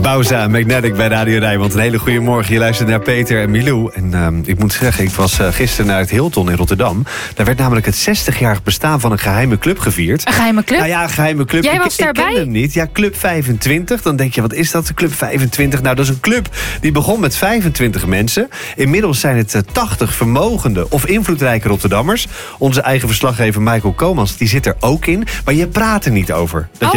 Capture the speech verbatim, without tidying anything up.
Bauza, Magnetic bij Radio Rijnmond. Een hele goede morgen. Je luistert naar Peter en Milou. En uh, ik moet zeggen, ik was uh, gisteren naar het Hilton in Rotterdam. Daar werd namelijk het zestigjarig bestaan van een geheime club gevierd. Een geheime club? Nou ja, een geheime club. Jij ik, was daarbij? Ik ken hem niet. Ja, Club vijfentwintig. Dan denk je, wat is dat, Club vijfentwintig? Nou, dat is een club die begon met vijfentwintig mensen. Inmiddels zijn het uh, tachtig vermogende of invloedrijke Rotterdammers. Onze eigen verslaggever Michael Komans, die zit er ook in. Maar je praat er niet over. Dat oh.